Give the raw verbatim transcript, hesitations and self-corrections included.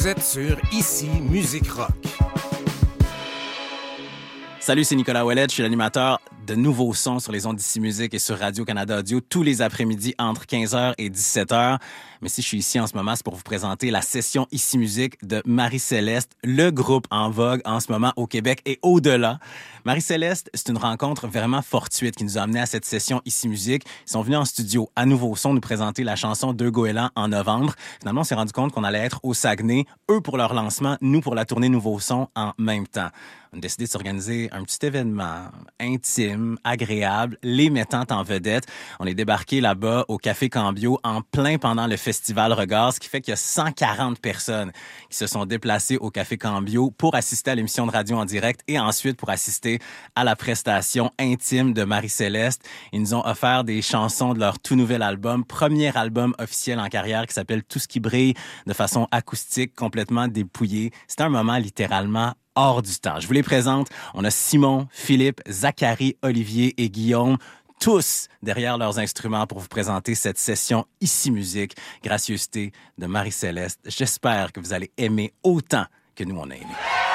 Vous êtes sur Ici Musique Rock. Salut, c'est Nicolas Ouellet, je suis l'animateur de Nouveaux Sons sur les ondes d'Ici Musique et sur Radio-Canada Audio tous les après-midi entre quinze heures et dix-sept heures. Mais si je suis ici en ce moment, c'est pour vous présenter la session Ici Musique de Marie-Céleste, le groupe en vogue en ce moment au Québec et au-delà. Marie-Céleste, c'est une rencontre vraiment fortuite qui nous a amené à cette session Ici Musique. Ils sont venus en studio à Nouveaux Sons nous présenter la chanson Deux goélands en novembre. Finalement, on s'est rendu compte qu'on allait être au Saguenay, eux pour leur lancement, nous pour la tournée Nouveaux Sons en même temps. On a décidé de s'organiser un petit événement intime, agréable, les mettant en vedette. On est débarqué là-bas au Café Cambio en plein pendant le festival Regard, ce qui fait qu'il y a cent quarante personnes qui se sont déplacées au Café Cambio pour assister à l'émission de radio en direct et ensuite pour assister à la prestation intime de Marie-Céleste. Ils nous ont offert des chansons de leur tout nouvel album, premier album officiel en carrière qui s'appelle Tout ce qui brille, de façon acoustique, complètement dépouillée. C'était un moment littéralement hors du temps. Je vous les présente. On a Simon, Philippe, Zachary, Olivier et Guillaume, tous derrière leurs instruments pour vous présenter cette session Ici Musique, gracieuseté de Marie-Céleste. J'espère que vous allez aimer autant que nous on a aimé.